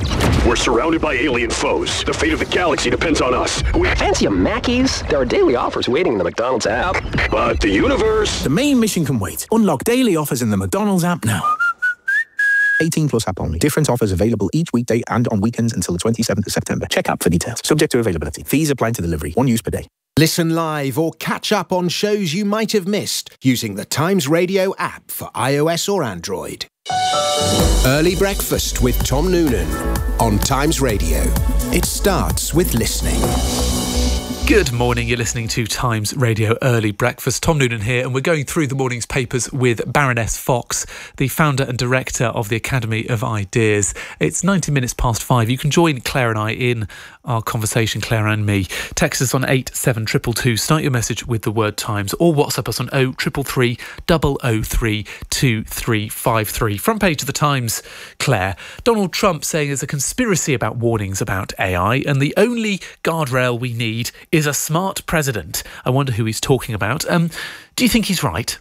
S: We're surrounded by alien foes. The fate of the galaxy depends on us. We
T: fancy a Mackey's? There are daily offers waiting in the McDonald's app.
S: But the universe...
D: The main mission can wait. Unlock daily offers in the McDonald's app now. eighteen plus app only. Different offers available each weekday and on weekends until the twenty-seventh of September. Check app for details. Subject to availability. Fees apply to delivery. One use per day.
M: Listen live or catch up on shows you might have missed using the Times Radio app for iOS or Android. Early Breakfast with Tom Noonan on Times Radio. It starts with listening.
L: Good morning, you're listening to Times Radio Early Breakfast. Tom Noonan here, and we're going through the morning's papers with Baroness Fox, the founder and director of the Academy of Ideas. It's ninety minutes past five. You can join Claire and I in our conversation, Claire and me. Text us on eight seven two two two, start your message with the word Times, or WhatsApp us on oh three three three, oh oh three, two three five three. Front page of the Times, Claire. Donald Trump saying there's a conspiracy about warnings about A I, and the only guardrail we need is a smart president. I wonder who he's talking about. Um, do you think he's right?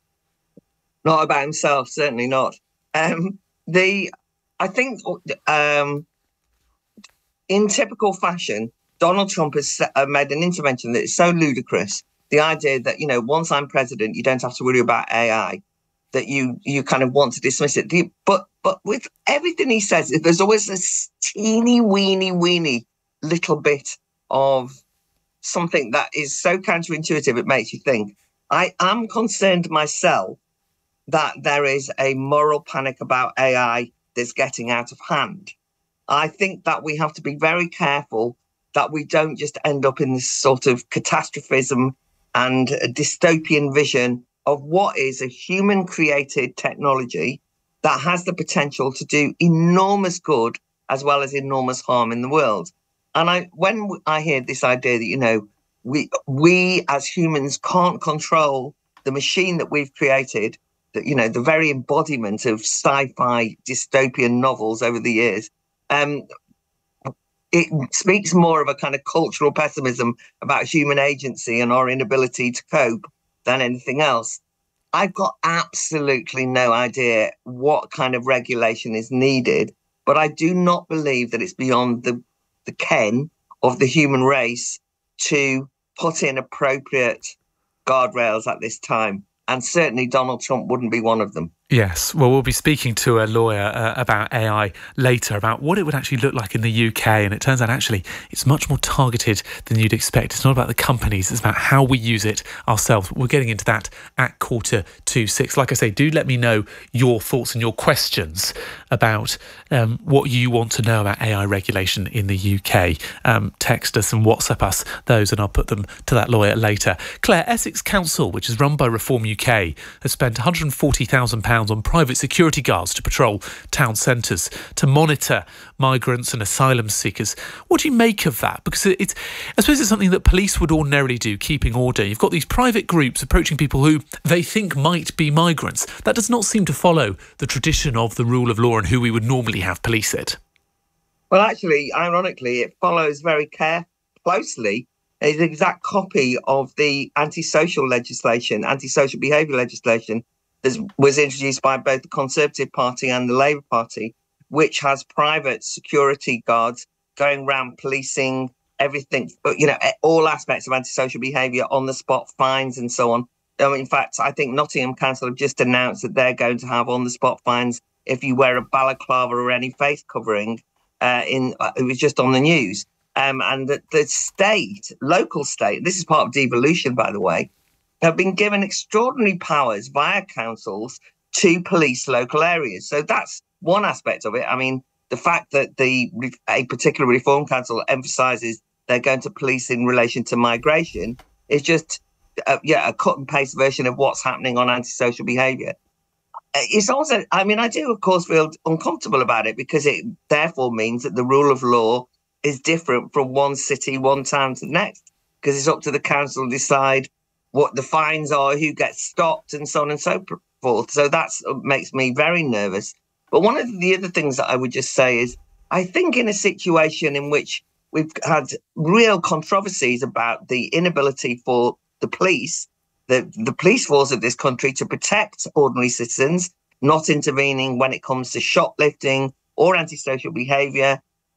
J: Not about himself, certainly not. Um, the, I think, um, in typical fashion, Donald Trump has uh, made an intervention that is so ludicrous. The idea that, you know, once I'm president, you don't have to worry about A I, that you you kind of want to dismiss it. The, but but with everything he says, there's always this teeny weeny weeny little bit of something that is so counterintuitive it makes you think. I am concerned myself that there is a moral panic about A I that's getting out of hand. I think that we have to be very careful that we don't just end up in this sort of catastrophism and a dystopian vision of what is a human-created technology that has the potential to do enormous good as well as enormous harm in the world. And I, when I hear this idea that, you know, we we as humans can't control the machine that we've created, that, you know, the very embodiment of sci-fi dystopian novels over the years, um, it speaks more of a kind of cultural pessimism about human agency and our inability to cope than anything else. I've got absolutely no idea what kind of regulation is needed, but I do not believe that it's beyond the the ken of the human race to put in appropriate guardrails at this time. And certainly Donald Trump wouldn't be one of them.
L: Yes, well, we'll be speaking to a lawyer uh, about A I later, about what it would actually look like in the U K. And it turns out, actually, it's much more targeted than you'd expect. It's not about the companies, it's about how we use it ourselves. We're getting into that at quarter to six. Like I say, do let me know your thoughts and your questions about um, what you want to know about A I regulation in the U K. Um, text us and WhatsApp us those, and I'll put them to that lawyer later. Claire, Essex Council, which is run by Reform U K, has spent one hundred forty thousand pounds on private security guards to patrol town centres to monitor migrants and asylum seekers. What do you make of that? Because it's, I suppose it's something that police would ordinarily do, keeping order. You've got these private groups approaching people who they think might be migrants. That does not seem to follow the tradition of the rule of law and who we would normally have police it.
J: Well, actually, ironically, it follows very care closely. It's an exact copy of the antisocial legislation, antisocial behaviour legislation that was introduced by both the Conservative Party and the Labour Party, which has private security guards going around policing everything, you know, all aspects of antisocial behaviour, on the spot fines and so on. Um, in fact, I think Nottingham Council have just announced that they're going to have on the spot fines if you wear a balaclava or any face covering. Uh, in uh, it was just on the news. Um, and that the state, local state, this is part of devolution, by the way, have been given extraordinary powers via councils to police local areas. So that's one aspect of it. I mean, the fact that the a particular reform council emphasises they're going to police in relation to migration is just, uh, yeah, a cut and paste version of what's happening on antisocial behaviour. It's also, I mean, I do, of course, feel uncomfortable about it because it therefore means that the rule of law is different from one city, one town to the next, because it's up to the council to decide what the fines are, who gets stopped, and so on and so forth. So that makes me very nervous. But one of the other things that I would just say is, I think in a situation in which we've had real controversies about the inability for the police, the, the police force of this country, to protect ordinary citizens, not intervening when it comes to shoplifting or antisocial behaviour,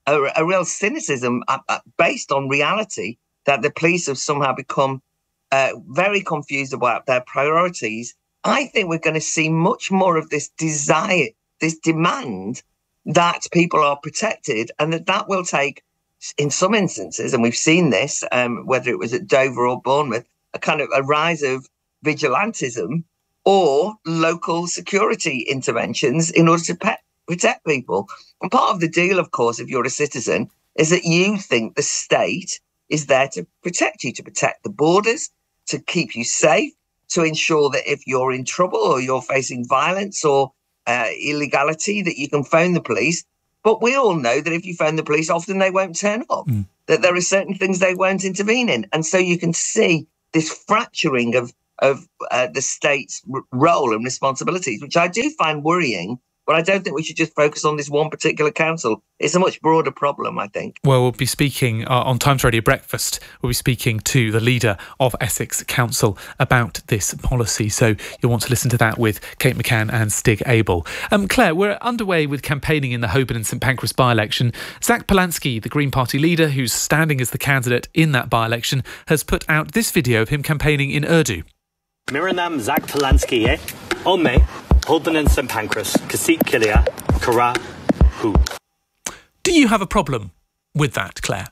J: a, a real cynicism uh, uh, based on reality that the police have somehow become uh, very confused about their priorities. I think we're going to see much more of this desire, this demand that people are protected, and that that will take, in some instances, and we've seen this, um, whether it was at Dover or Bournemouth, a kind of a rise of vigilantism or local security interventions in order to pe- protect people. And part of the deal, of course, if you're a citizen, is that you think the state is there to protect you, to protect the borders, to keep you safe, to ensure that if you're in trouble or you're facing violence or uh, illegality, that you can phone the police. But we all know that if you phone the police, often they won't turn up, mm. that there are certain things they won't intervene in. And so you can see this fracturing of, of uh, the state's r- role and responsibilities, which I do find worrying. But I don't think we should just focus on this one particular council. It's a much broader problem, I think.
L: Well, we'll be speaking uh, on Times Radio Breakfast. We'll be speaking to the leader of Essex Council about this policy. So you'll want to listen to that with Kate McCann and Stig Abel. Um, Claire, we're underway with campaigning in the Holborn and St Pancras by-election. Zach Polanski, the Green Party leader who's standing as the candidate in that by-election, has put out this video of him campaigning in Urdu.
U: Miranam Zach Polanski, eh? Ome. Holborn and St Pancras, Kasit Kilia, Kara, Hu.
L: Do you have a problem with that, Claire?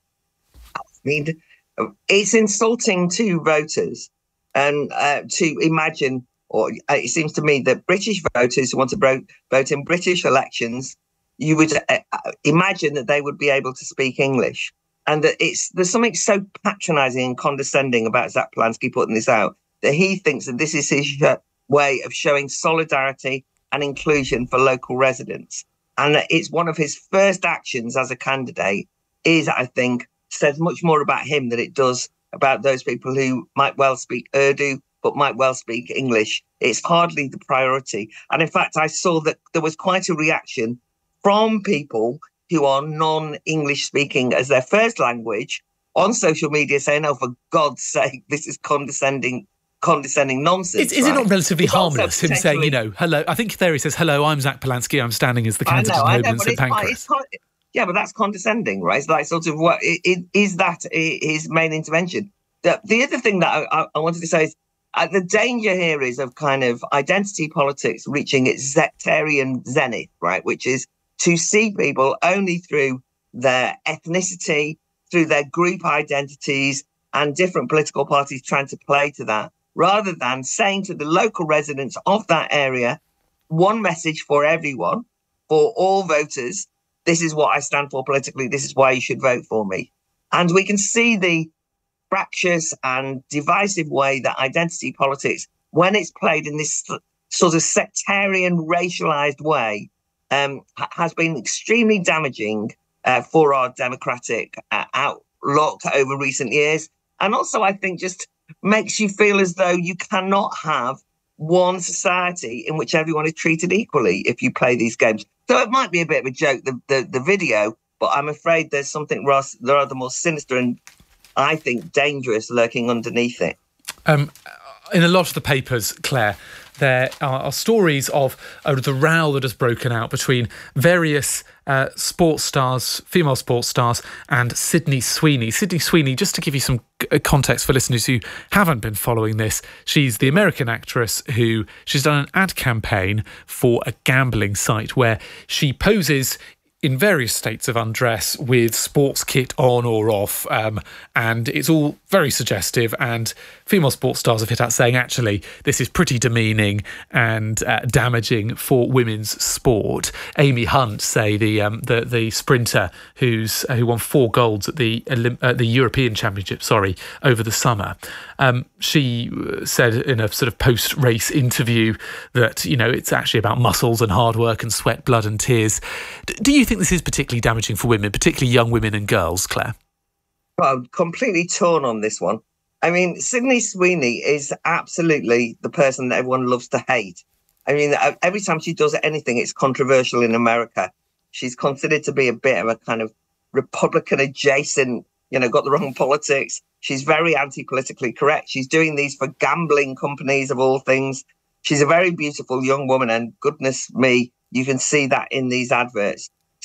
J: I mean, it's insulting to voters and uh, to imagine, or it seems to me that British voters who want to vote, vote in British elections, you would uh, imagine that they would be able to speak English. And that it's there's something so patronising and condescending about Zach Polanski putting this out, that he thinks that this is his uh, way of showing solidarity and inclusion for local residents. And it's one of his first actions as a candidate is, I think, says much more about him than it does about those people who might well speak Urdu, but might well speak English. It's hardly the priority. And in fact, I saw that there was quite a reaction from people who are non-English speaking as their first language on social media saying, oh, for God's sake, this is condescending condescending nonsense.
L: Is, is right? It not relatively it's harmless, him saying, you know, hello, I think there he says, hello, I'm Zach Polanski, I'm standing as the candidate in Holborn and St Pancras.
J: Yeah, but that's condescending, right? It's like sort of what, it, it, is that his main intervention? The, the other thing that I, I, I wanted to say is uh, the danger here is of kind of identity politics reaching its sectarian zenith, right? Which is to see people only through their ethnicity, through their group identities, and different political parties trying to play to that, rather than saying to the local residents of that area, one message for everyone, for all voters, this is what I stand for politically, this is why you should vote for me. And we can see the fractious and divisive way that identity politics, when it's played in this sort of sectarian, racialised way, um, has been extremely damaging uh, for our democratic uh, outlook over recent years. And also, I think, just makes you feel as though you cannot have one society in which everyone is treated equally if you play these games. So it might be a bit of a joke, the the, the video, but I'm afraid there's something rather more sinister and, I think, dangerous lurking underneath it.
L: Um, in a lot of the papers, Claire, there are, are stories of uh, the row that has broken out between various uh, sports stars, female sports stars, and Sydney Sweeney. Sydney Sweeney, just to give you some context for listeners who haven't been following this, she's the American actress who she's done an ad campaign for a gambling site where she poses in various states of undress with sports kit on or off, um, and it's all very suggestive, and female sports stars have hit out saying, actually, this is pretty demeaning and uh, damaging for women's sport. Amy Hunt, say, the um, the, the sprinter who's uh, who won four golds at the Olymp- uh, the European Championship, sorry, over the summer, um, she said in a sort of post-race interview that, you know, it's actually about muscles and hard work and sweat, blood and tears. D- do you think this is particularly damaging for women, particularly young women and girls, Claire?
J: Well, I'm completely torn on this one. I mean, Sydney Sweeney is absolutely the person that everyone loves to hate. I mean, every time she does anything, it's controversial in America. She's considered to be a bit of a kind of Republican adjacent, you know, got the wrong politics. She's very anti-politically correct. She's doing these for gambling companies of all things. She's a very beautiful young woman, and goodness me, you can see that in these adverts. So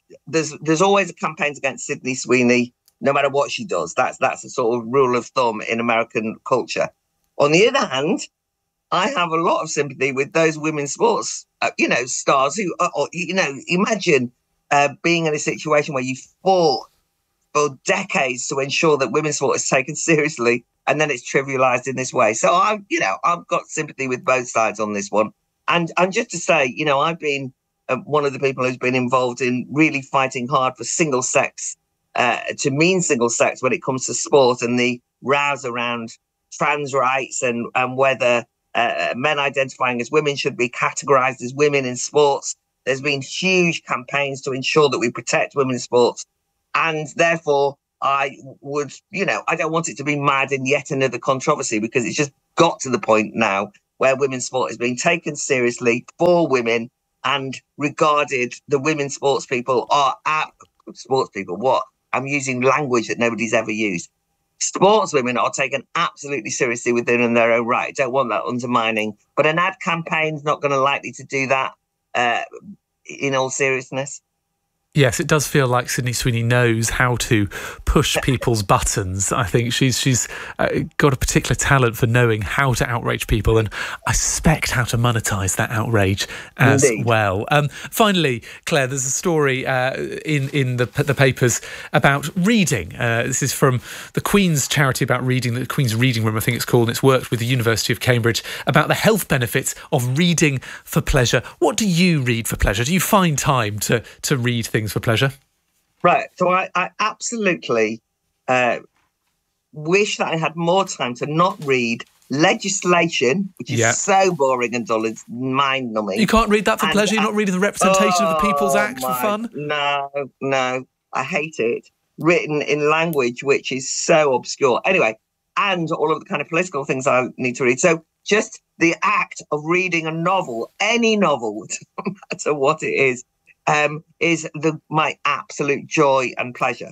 J: there's there's always campaigns against Sydney Sweeney, no matter what she does. That's that's a sort of rule of thumb in American culture. On the other hand, I have a lot of sympathy with those women's sports, uh, you know, stars who, uh, or, you know, imagine uh, being in a situation where you fought for decades to ensure that women's sport is taken seriously, and then it's trivialized in this way. So I, you know, I've got sympathy with both sides on this one. And and just to say, you know, I've been uh, one of the people who's been involved in really fighting hard for single sex, uh, to mean single sex when it comes to sport, and the rows around trans rights and, and whether uh, men identifying as women should be categorized as women in sports. There's been huge campaigns to ensure that we protect women's sports. And therefore, I would, you know, I don't want it to be mad in yet another controversy, because it's just got to the point now where women's sport is being taken seriously for women and regarded. The women sports people are at sports people. What? I'm using language that nobody's ever used. Sports women are taken absolutely seriously within their own right. Don't want that undermining. But an ad campaign's not going to likely to do that, uh, in all seriousness.
L: Yes, it does feel like Sydney Sweeney knows how to push people's buttons. I think she's she's uh, got a particular talent for knowing how to outrage people, and I suspect how to monetise that outrage as
J: Indeed.
L: well. Um, finally, Claire, there's a story uh, in in the the papers about reading. Uh, this is from the Queen's charity about reading, the Queen's Reading Room, I think it's called. And it's worked with the University of Cambridge about the health benefits of reading for pleasure. What do you read for pleasure? Do you find time to to read things for pleasure?
J: Right. So I, I absolutely uh, wish that I had more time to not read legislation, which is
L: Yeah.
J: so boring and dull. It's mind-numbing.
L: You can't read that for
J: And-
L: pleasure? You're not reading the representation of the People's
J: Oh,
L: Act for
J: my-
L: fun?
J: No, no. I hate it. Written in language which is so obscure. Anyway, and all of the kind of political things I need to read. So just the act of reading a novel, any novel, no matter what it is, um, is the my absolute joy and pleasure.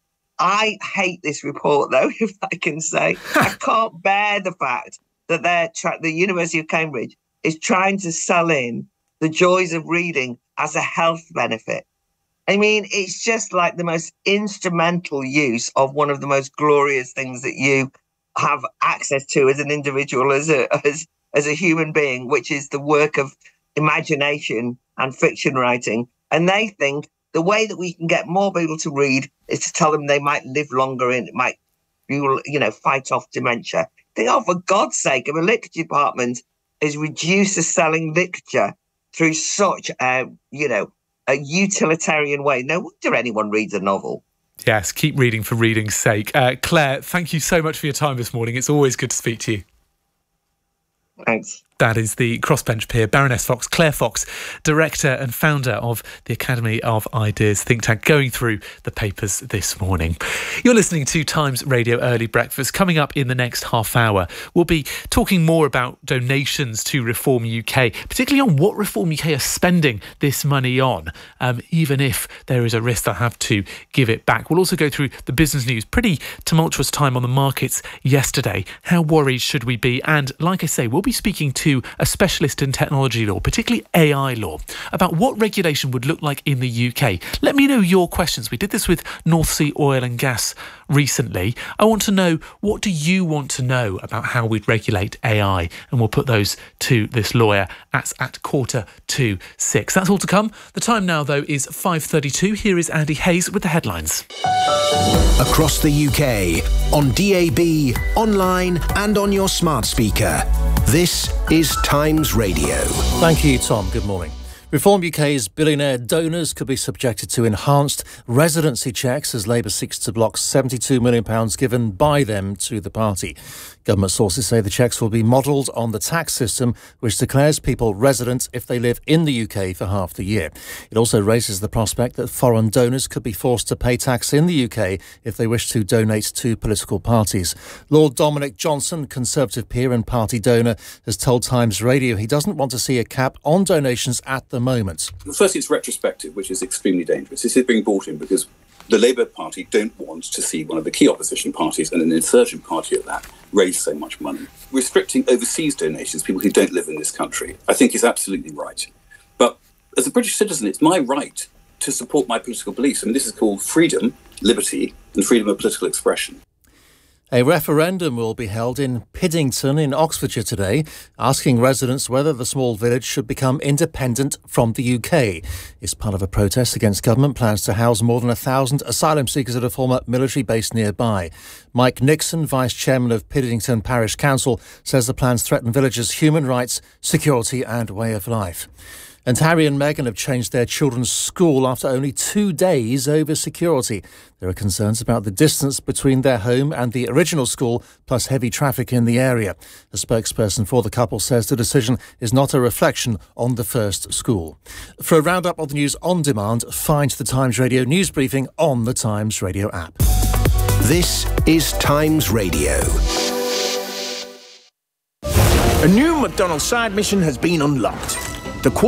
J: I hate this report, though, if I can say. I can't bear the fact that they're tra- the University of Cambridge is trying to sell in the joys of reading as a health benefit. I mean, it's just like the most instrumental use of one of the most glorious things that you have access to as an individual, as a as, as a human being, which is the work of imagination and fiction writing. And they think the way that we can get more people to read is to tell them they might live longer and it might, you know, fight off dementia. They are, for God's sake, if a literature department is reduced to selling literature through such a, you know, a utilitarian way, no wonder anyone reads a novel.
L: Yes, keep reading for reading's sake. Uh, Claire, thank you so much for your time this morning. It's always good to speak to you.
J: Thanks.
L: That is the crossbench peer, Baroness Fox, Claire Fox, director and founder of the Academy of Ideas think tank, going through the papers this morning. You're listening to Times Radio Early Breakfast. Coming up in the next half hour, we'll be talking more about donations to Reform U K, particularly on what Reform U K are spending this money on, um, even if there is a risk they'll have to give it back. We'll also go through the business news. Pretty tumultuous time on the markets yesterday. How worried should we be? And like I say, we'll be speaking to a specialist in technology law, particularly A I law, about what regulation would look like in the U K. Let me know your questions. We did this with North Sea Oil and Gas recently. I want to know, what do you want to know about how we'd regulate A I? And we'll put those to this lawyer at, at quarter to six. That's all to come. The time now, though, is five thirty-two. Here is Andy Hayes with the headlines.
M: Across the U K, on D A B, online and on your smart speaker. This is Times Radio.
N: Thank you, Tom. Good morning. Reform U K's billionaire donors could be subjected to enhanced residency checks as Labour seeks to block seventy-two million pounds given by them to the party. Government sources say the checks will be modelled on the tax system, which declares people resident if they live in the U K for half the year. It also raises the prospect that foreign donors could be forced to pay tax in the U K if they wish to donate to political parties. Lord Dominic Johnson, Conservative peer and party donor, has told Times Radio he doesn't want to see a cap on donations at the moment.
B: First, it's retrospective, which is extremely dangerous. This is being brought in because the Labour Party don't want to see one of the key opposition parties, and an insurgent party at that, raise so much money. Restricting overseas donations, people who don't live in this country, I think is absolutely right. But as a British citizen, it's my right to support my political beliefs. I mean, this is called freedom, liberty, and freedom of political expression.
N: A referendum will be held in Piddington in Oxfordshire today, asking residents whether the small village should become independent from the U K. It's part of a protest against government plans to house more than a thousand asylum seekers at a former military base nearby. Mike Nixon, Vice Chairman of Piddington Parish Council, says the plans threaten villagers' human rights, security and way of life. And Harry and Meghan have changed their children's school after only two days over security. There are concerns about the distance between their home and the original school, plus heavy traffic in the area. A spokesperson for the couple says the decision is not a reflection on the first school. For a roundup of the news on demand, find the Times Radio news briefing on the Times Radio app.
M: This is Times Radio.
D: A new McDonald's side mission has been unlocked. The